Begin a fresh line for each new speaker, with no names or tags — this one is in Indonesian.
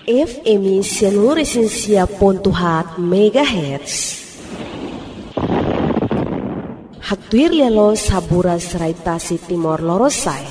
FM 106.7 MHz. Hatuir lelo sabura serai Tasik Timor Lorosai.